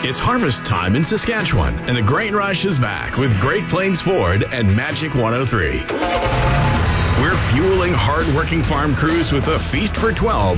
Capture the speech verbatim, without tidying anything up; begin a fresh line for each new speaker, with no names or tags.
It's harvest time in Saskatchewan, and the grain rush is back with Great Plains Ford and Magic one oh three. We're fueling hard-working farm crews with a feast for twelve